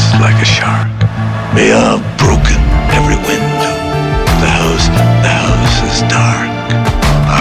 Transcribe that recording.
like a shark. May I have broken every